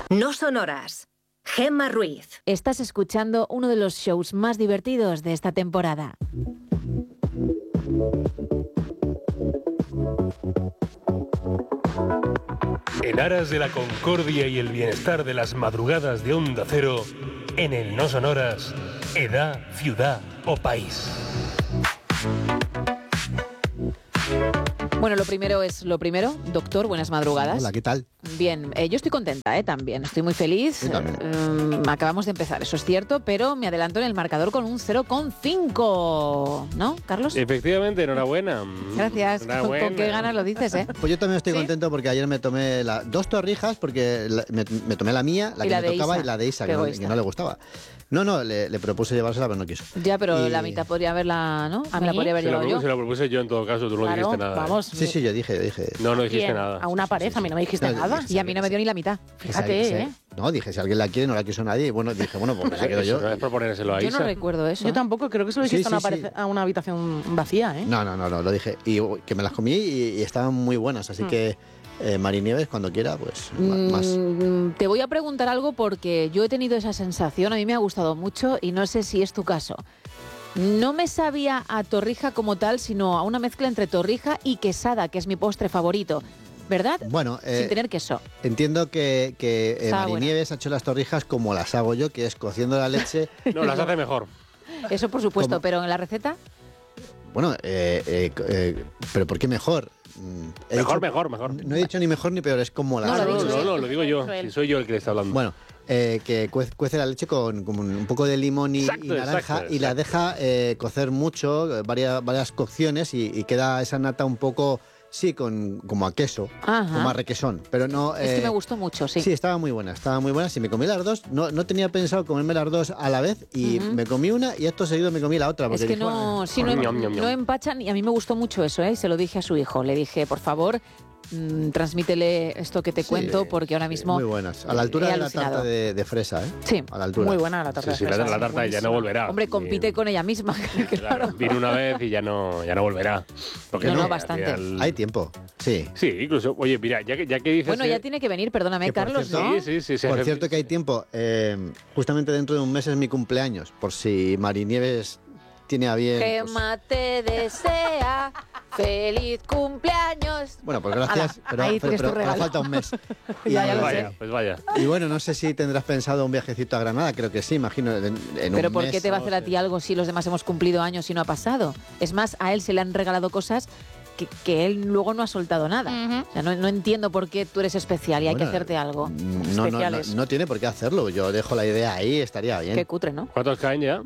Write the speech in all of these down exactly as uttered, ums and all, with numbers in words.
No sonoras. Gemma Ruiz. Estás escuchando uno de los shows más divertidos de esta temporada. En aras de la concordia y el bienestar de las madrugadas de Onda Cero, en el No Sonoras, edad, ciudad o país. Bueno, lo primero es lo primero. Doctor, buenas madrugadas. Hola, ¿qué tal? Bien, eh, yo estoy contenta, ¿eh? También. Estoy muy feliz. Yo también. Eh, acabamos de empezar, eso es cierto, pero me adelanto en el marcador con un cero coma cinco. ¿No, Carlos? Efectivamente, enhorabuena. Gracias. Enhorabuena. ¿Con, con qué ganas lo dices, eh? Pues yo también estoy ¿Sí? contento porque ayer me tomé la, dos torrijas, porque la- me, me tomé la mía, la Y que la me de tocaba, Isa. y la de Isa, Qué que no, egoísta. que no le gustaba. No, no, le, le propuse llevársela, pero no quiso. Ya, pero Y- la mitad podría haberla, ¿no? ¿A Me la mí? podría haber Se lo, llevado propuse, yo. se lo propuse yo en todo caso, tú no Claro, dijiste nada. ¿eh? vamos. Sí, sí, yo dije, yo dije. No, no dijiste ¿Quién? nada. A una pareja, a mí no me dijiste No, nada. Y a mí no me dio ni la mitad. Fíjate, Sí, ¿eh? No, dije, si alguien la quiere, no la quiso nadie. Y bueno, dije, bueno, pues me la quedo yo. No es proponérselo a Yo Isa. no recuerdo eso. Yo tampoco, creo que se lo dijiste Sí, a, una sí, pare- sí. a una habitación vacía, ¿eh? No, no, no, no, lo dije. Y uh, que me las comí y, y estaban muy buenas. Así Mm. que, eh, Mari Nieves, cuando quiera, pues ma- más. Mm, te voy a preguntar algo porque yo he tenido esa sensación, a mí me ha gustado mucho y no sé si es tu caso. No me sabía a torrija como tal, sino a una mezcla entre torrija y quesada, que es mi postre favorito, ¿verdad? Bueno, eh, Sin tener queso. entiendo que, que eh, Estaba Mari buena. Nieves ha hecho las torrijas como las hago yo, que es cociendo la leche. No, las hace mejor. Eso por supuesto, ¿Cómo? pero en la receta, Bueno, eh, eh, eh, pero ¿por qué mejor? Mm, he Mejor, dicho- mejor, mejor. No he dicho ni mejor ni peor, es como la No, lo No, ha no, dicho no, él. no, lo digo yo. Lo ha dicho Si soy yo el que le está hablando. Bueno, eh, que cue- cuece la leche con, con un poco de limón y, Exacto, y naranja exacto, y la exacto. deja eh, cocer mucho, eh, varias, varias cocciones y, y queda esa nata un poco, sí, con, como a queso, Ajá. como a requesón. Pero no... es que eh, me gustó mucho, sí. Sí, estaba muy buena, estaba muy buena. Si me comí las dos, no, no tenía pensado comerme las dos a la vez y Ujú. me comí una y acto seguido me comí la otra. Es porque que dije, "Bueno, no, sí, no, em- Ñam, ñam, ñam. no empachan y a mí me gustó mucho eso, ¿eh? Y se lo dije a su hijo. Le dije, por favor, mm, transmítele esto que te sí, cuento porque ahora mismo... Muy buenas. A la altura he de la alucinado. tarta de, de fresa, ¿eh? Sí. A la altura. Muy buena la tarta Sí, sí, de la, fresa. la tarta ya no volverá. Hombre, compite Bien. con ella misma, claro. Claro, vino una vez y ya no, ya no volverá. Porque No, no, al bastante. final- Hay tiempo, sí. Sí, incluso, oye, mira, ya que, ya que dices... Bueno, ya eh, tiene que venir, perdóname, Que por Carlos, cierto- ¿no? Sí, sí, sí. sí, Por sí. cierto que hay tiempo. eh, justamente dentro de un mes es mi cumpleaños. Por si Marinieves tiene a bien. pues- Gemma te desea feliz cumpleaños. bueno, pues gracias. Ala, pero ahí pero- tienes tu pero- pero regalo. falta un mes. Y, Ya, ya lo Vaya, sé. pues vaya. y bueno, no sé si tendrás pensado un viajecito a Granada. Creo que sí, imagino. En, en Pero un ¿por mes, qué te va a no hacer a sé. ti algo si los demás hemos cumplido años y no ha pasado? Es más, a él se le han regalado cosas que, que él luego no ha soltado nada. Ujú. O sea, no, no entiendo por qué tú eres especial y hay que Bueno, hacerte algo. No, no, no, Especiales. no tiene por qué hacerlo. Yo dejo la idea ahí, estaría bien. Qué cutre, ¿no? ¿Cuántos caen ya?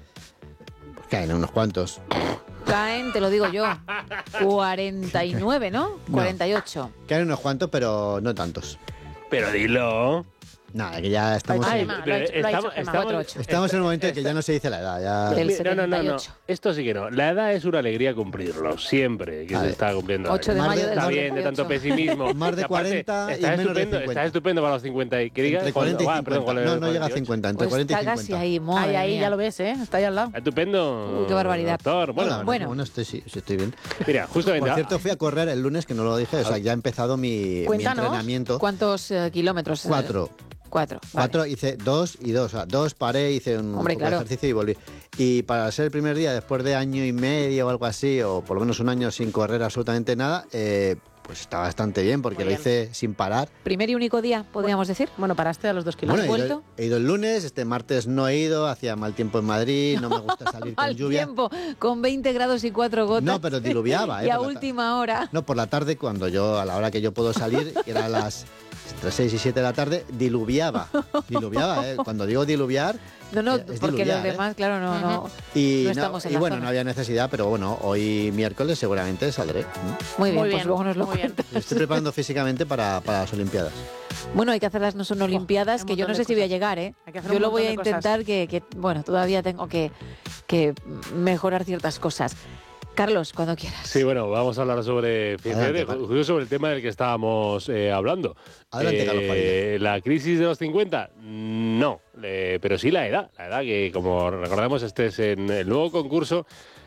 Pues caen unos cuantos. Caen, te lo digo yo, cuarenta y nueve, ¿no? cuarenta y ocho. Caen unos cuantos, pero no tantos. Pero dilo. Nada, que ya estamos. Ay, en- Gemma, lo ha hecho- lo ha hecho Gemma. cuatro, ocho. Estamos en un momento en que ya no se dice la edad. Ya... Del No, no, no, no. setenta y ocho. Esto sí que no. La edad es una alegría cumplirlo, siempre que A se ver. está cumpliendo. ocho de Más mayo de- del Está bien, de setenta y ocho. tanto pesimismo. Más de Y aparte, cuarenta y está menos de estupendo, cincuenta. Está estupendo para los cincuenta y que diga. Entre cuarenta y cuando- ah, perdón, cincuenta. con el No, no llega a cuarenta y ocho. cincuenta. Entre Pues cuarenta y está casi cincuenta. ahí, madre Ahí, ahí, mía. ya lo ves, ¿eh? Está ahí al lado. Estupendo. Uy, qué barbaridad. Doctor. No, la Bueno, verdad, bueno. bueno, estoy, sí, sí, estoy bien. mira, justamente. Por cierto, fui a correr el lunes, que no lo dije, o sea, ya ha empezado mi, mi Cuéntanos. entrenamiento. ¿Cuántos eh, kilómetros? eh? Cuatro. Cuatro. vale. Cuatro, hice dos y dos. O sea, dos paré, hice un Hombre, poco de claro. ejercicio y volví. Y para ser el primer día, después de año y medio o algo así, o por lo menos un año sin correr absolutamente nada, eh, pues está bastante bien, porque Muy lo bien. hice sin parar. Primer y único día, podríamos decir. Bueno, paraste a los dos ¿Has kilómetros. Bueno, he ido, vuelto? he ido el lunes, este martes no he ido, hacía mal tiempo en Madrid, no me gusta salir con Al lluvia. tiempo, con veinte grados y cuatro gotas. No, pero diluviaba, ¿eh? Y a por la ta- última hora. No, por la tarde, cuando yo, a la hora que yo puedo salir, que era a las entre seis y siete de la tarde, diluviaba. Diluviaba, ¿eh? Cuando digo diluviar, No, no, eh, es porque diluviar, los ¿eh? demás, claro, no, no. Y, No no- estamos en y la bueno, zona. no había necesidad, pero bueno, hoy miércoles seguramente saldré. ¿Mm? Muy bien, Muy pues bien, luego nos lo muy bien. cuentas. Me estoy preparando físicamente para, para las Olimpiadas. Bueno, hay que hacerlas, no son olimpiadas, un que yo no montón sé de si voy a cosas. llegar, ¿eh? Hay que hacer Yo un lo voy a montón de intentar, que, que, bueno, todavía tengo que, que mejorar ciertas cosas. Carlos, cuando quieras. Sí, bueno, vamos a hablar sobre, fíjate, Adelante, Juan. justo sobre el tema del que estábamos eh, hablando. Adelante, Carlos Juanillo. ¿La crisis de los cincuenta? No, eh, pero sí la edad. La edad que, como recordamos, este es en el nuevo concurso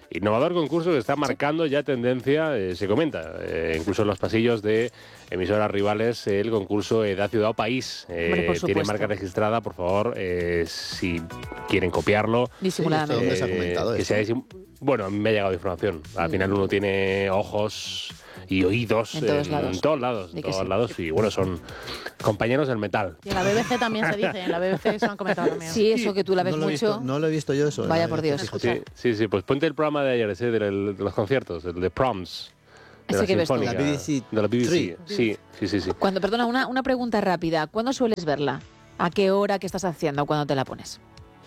Innovador concurso que está marcando ya tendencia, eh, se comenta, eh, incluso en los pasillos de emisoras rivales, el concurso Edad, Ciudad o País. Eh, Hombre, por tiene supuesto. marca registrada, por favor, eh, si quieren copiarlo. Disimuladamente. ¿Dónde se ha comentado que esto? sea disim- Bueno, me ha llegado información. Al final uno tiene ojos y oídos En todos lados. en todos lados, Di en que todos sí. lados, y bueno, son compañeros del metal. Y en la B B C también se dice, en la B B C se lo han comentado también. Sí, eso que tú la ves no lo he mucho. visto, no lo he visto yo eso. Vaya la- por Dios. fíjate. Sí, sí, sí, pues ponte el programa de ayer, ese del- de los conciertos, el de Proms. De Ese la que ves tú. Sinfónica, La B B C De la B B C, Three. sí, sí, sí, sí. Cuando, perdona, una, una pregunta rápida. ¿Cuándo sueles verla? ¿A qué hora? ¿Qué estás haciendo cuando te la pones?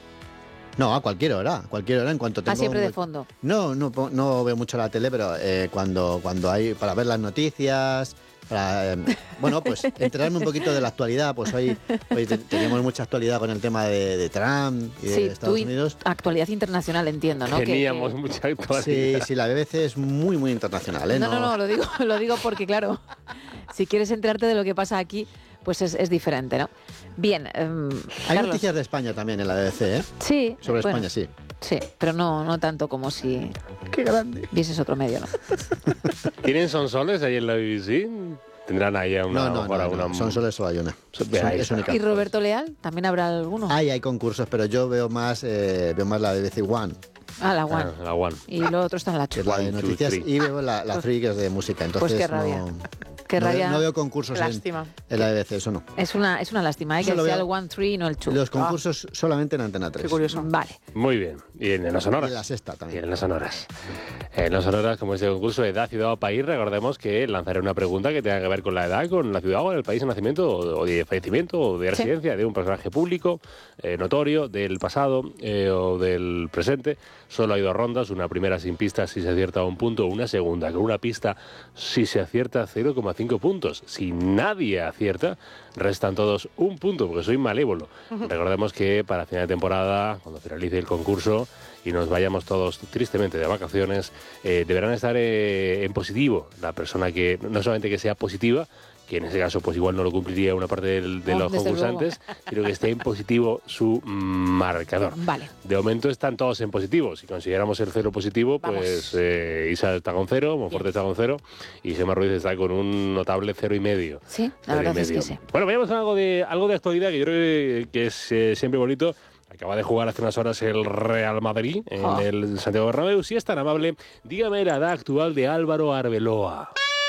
No, a cualquier hora, a cualquier hora en cuanto tengo... Ah, siempre de un- fondo. No, no, po- no veo mucho la tele, pero eh, cuando, cuando hay... Para ver las noticias, para... eh, bueno, pues enterarme un poquito de la actualidad. Pues hoy, hoy te- teníamos mucha actualidad con el tema de, de Trump y de Sí, Estados tú, Unidos. actualidad internacional, entiendo, ¿no? Que- Teníamos que- mucha Sí, actualidad. sí, la B B C es muy, muy internacional, ¿eh? No, no, no, lo digo, lo digo porque, claro, si quieres enterarte de lo que pasa aquí, pues es, es diferente, ¿no? Bien, em, Hay Carlos. noticias de España también en la B B C, ¿eh? Sí. Sobre bueno, España, sí. Sí, pero no, no tanto como si ¡Qué grande! vieses otro medio, ¿no? ¿Tienen sonsoles ahí en la B B C? Tendrán ahí a una... No, no, mejor a no, no, una- son solo eso hay una. Son- Son- ahí es está. única. ¿Y Roberto Leal? ¿También habrá alguno? Hay, hay concursos, pero yo veo más, eh, veo más la B B C One, Ah, la One. Ah, la One. Y lo otro está en la que es Two. la de One, two, noticias, three. y veo la, la Three, que es de música. Entonces Pues qué rabia. no, Qué no veo- rabia. no veo concursos en, Lástima. en la B B C, eso no. Es una, es una lástima, ¿eh? Que Solo sea veo el One Three y no el Two. Los concursos solamente en Antena tres. Qué curioso. Vale. Muy bien. Y en las sonoras. Y en la sexta Y también. en las sonoras. En las sonoras, como este concurso de edad, ciudad o país, recordemos que lanzaré una pregunta que tenga que ver con la edad, con la ciudad o el país de nacimiento o o de fallecimiento o de Sí. residencia de un personaje público, eh, notorio, del pasado eh, o del presente. Solo hay dos rondas, una primera sin pistas si se acierta un punto, una segunda con una pista si se acierta cero coma cinco puntos. Si nadie acierta, restan todos un punto, porque soy malévolo. Recordemos que para final de temporada, cuando finalice el concurso y nos vayamos todos tristemente de vacaciones, eh, deberán estar eh, en positivo la persona que, no solamente que sea positiva, que en ese caso pues igual no lo cumpliría una parte del- de No, los desde concursantes, sino que esté en positivo su mm, marcador. Vale. De momento están todos en positivo. Si consideramos el cero positivo, Vamos. pues eh, Isa está con cero, Monforte está con cero y Gemma Ruiz está con un notable cero y medio. Sí, la Cero y verdad es que medio. sí. Bueno, vayamos a algo de, algo de actualidad que yo creo que, que es eh, siempre bonito. Acaba de jugar hace unas horas el Real Madrid en Oh. el Santiago Bernabéu. Si es tan amable, dígame la edad actual de Álvaro Arbeloa.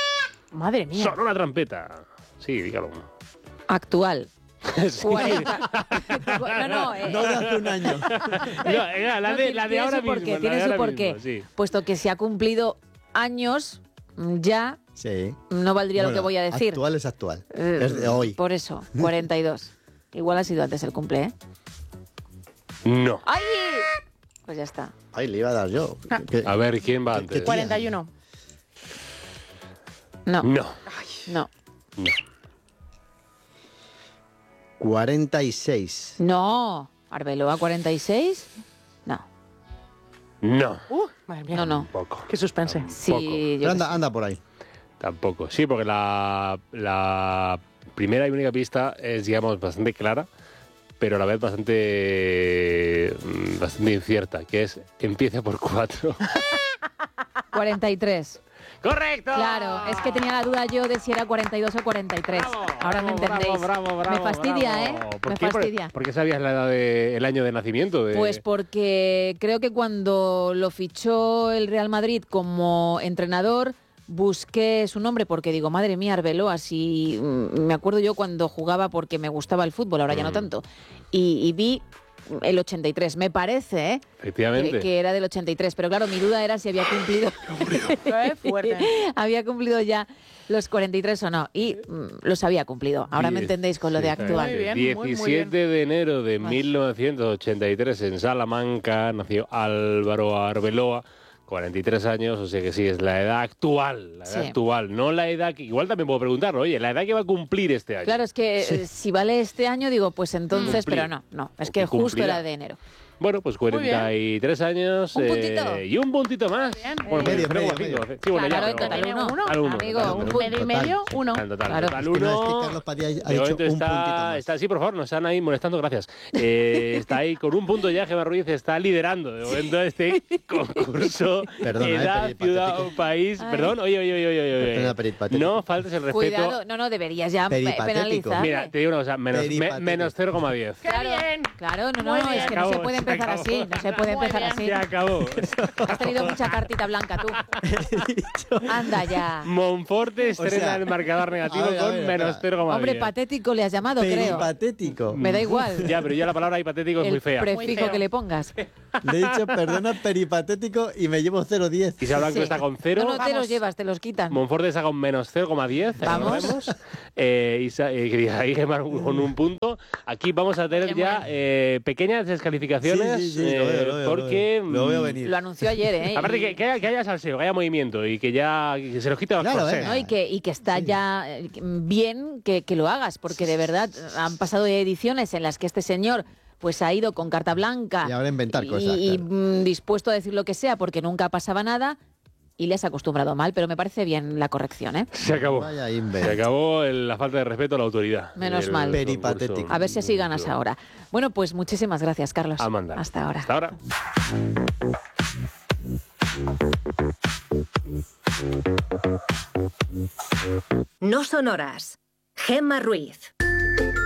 Madre mía. Sonó la trampeta. Sí, dígalo. Actual. Sí. cuarenta. No, no, eh, No de hace un año. No, era la no, de, tiene- la de tiene ahora su porqué, mismo. la tiene de su ahora porqué. mismo, sí. Puesto que se ha cumplido años, mm, ya Sí. no valdría lo Bueno, que voy a decir. Actual es actual. Eh, es de hoy. Por eso, cuarenta y dos. Igual ha sido antes el cumple, ¿eh? No. ¡Ay! Pues ya está. Ay, le iba a dar yo. Que- A ver, ¿quién va ¿Qué- antes? qué cuarenta y uno. No, No. no, No. cuarenta y seis. no. Arbeloa cuarenta y seis. No, No. Uh, madre mía. no, no. Poco. Qué suspense. Sí, Poco. yo Pero qué anda, sé. anda por ahí. Tampoco. Sí, porque la, la primera y única pista es, digamos, bastante clara, pero a la vez bastante, mm, bastante incierta, que es empieza por cuatro. cuarenta y tres. ¡Correcto! Claro, es que tenía la duda yo de si era cuarenta y dos o cuarenta y tres. Bravo, Ahora me bravo, entendéis. bravo, bravo, me fastidia, bravo. ¿eh? ¿Por Me qué? ¿Por- fastidia. ¿Por qué sabías la edad de, el año de nacimiento? De... Pues porque creo que cuando lo fichó el Real Madrid como entrenador, busqué su nombre porque digo, madre mía, Arbeloa, si mm, me acuerdo yo cuando jugaba porque me gustaba el fútbol, ahora ya no Mm. tanto, y, y vi el ochenta y tres, me parece, ¿eh? Efectivamente. Que, que era del ochenta y tres, pero claro, mi duda era si había cumplido Qué fuerte. había cumplido ya los cuarenta y tres o no, y mm, los había cumplido. Ahora me Diez- entendéis con lo de sí, actual. Muy bien, muy, muy diecisiete de enero de Ay. mil novecientos ochenta y tres en Salamanca nació Álvaro Arbeloa, cuarenta y tres años, o sea que sí, es la edad actual, la edad Sí. actual, no la edad que, igual también puedo preguntarlo, oye, la edad que va a cumplir este año. Claro, es que eh, si vale este año, digo, pues entonces, Cumplir. pero no, no, es O que que justo cumplirá. era de enero. Bueno, pues cuarenta y tres años Un puntito. eh, y un puntito más. Bien. Bueno, Medio, cero coma medio, cinco. medio. Sí, bueno, Claro, ya, en pero- total uno. Uno. Al uno, Amigo, total, un uno. punto. Medio y medio, uno. En total, Claro. total Es que no, es uno. que Carlos Padilla ha De dicho momento un puntito está, más. está, sí, por favor, nos están ahí molestando, gracias. Eh, está ahí con un punto ya, Gemma Ruiz está liderando de momento este concurso. Perdona, eh, Edad, peripatético. ciudad o país. Ay. Perdón, oye, oye, oye, oye, oye. Perdona, peripatético. No faltes el respeto. Cuidado, no, no, deberías ya pe- Peripatético. penalizarle. Mira, te digo una cosa, menos, me- Peripatético. menos cero coma diez. ¡Qué bien! Claro, no, no, Muy no, es bien. que no se Acabó, puede se empezar acabó. así, no se puede Muy empezar bien. así. Se acabó. Has tenido mucha cartita blanca tú. Anda ya. Monforte estrena sea, el marcador negativo a ver, a con ver, menos espera. cero coma diez. Hombre, patético le has llamado, creo. Peripatético. Me da igual. Ya, pero ya la palabra hipotético es El muy fea. Muy prefijo feo. que le pongas. Le he dicho, perdona, peripatético y me llevo cero coma diez. Isabel Blanco Sí. está con cero. No, no te Vamos. los llevas, te los quitan. Monforte está con menos cero coma diez. Vamos. recordemos. Eh, Isa- eh, quería ahí Gemma con un punto. Aquí vamos a tener Qué ya bueno. eh, pequeñas descalificaciones. Sí, sí, sí, lo eh, veo, lo veo, porque. lo veo. Lo veo mm, venir. Lo anunció ayer, ¿eh? Aparte Y- que, que haya, que haya salseo, que haya movimiento y que ya que se nos quite los Claro, corsés. venga. ¿no? y, que, y que está Sí. ya eh, bien que, que lo hagas, porque de verdad han pasado ediciones en las que este señor pues ha ido con carta blanca Y ahora inventar y- cosas, y, claro. mm, dispuesto a decir lo que sea porque nunca pasaba nada y le has acostumbrado mal, pero me parece bien la corrección, ¿eh? Se acabó. Vaya Se invento. acabó el- la falta de respeto a la autoridad. Menos del mal. concurso. Peripatético. A ver si así ganas ahora. Bueno, pues muchísimas gracias, Carlos. A mandar. Hasta ahora. Hasta ahora. No son horas. Gemma Ruiz.